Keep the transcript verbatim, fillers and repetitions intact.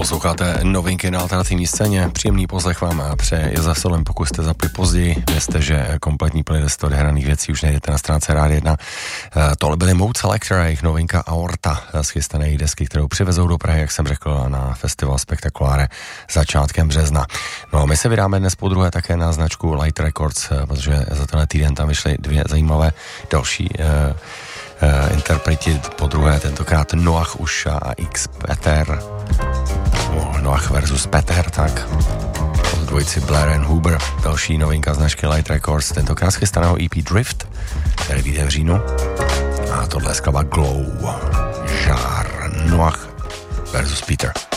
Posloucháte novinky na alternativní scéně. Příjemný poslech vám přeje Josef Solem. Pokud jste zapli později, vězte, že kompletní playlist odehraných věcí už najdete na stránce Rádia jedna. Tohle byly Mood Selector a jejich novinka Aorta z chystané desky, kterou přivezou do Prahy, jak jsem řekl, na festival Spektakuláre začátkem března. No, my se vydáme dnes podruhé také na značku Light Records, protože za tenhle týden tam vyšly dvě zajímavé další eh, Uh, interpreti, po druhé tentokrát Noah Usha a X Peter. Oh, Noah versus Peter, tak od dvojici Blair and Huber. Další novinka značky Light Records, tentokrát chystaného E P Drift, který vyjde v říjnu. A tohle je skladba Glow. Žár. Noah versus Peter.